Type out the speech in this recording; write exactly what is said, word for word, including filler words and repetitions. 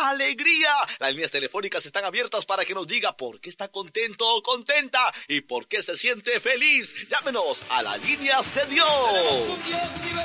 alegría. Las líneas telefónicas están abiertas para que nos diga por qué está contento o contenta y por qué se siente feliz. Llámenos a las líneas de Dios.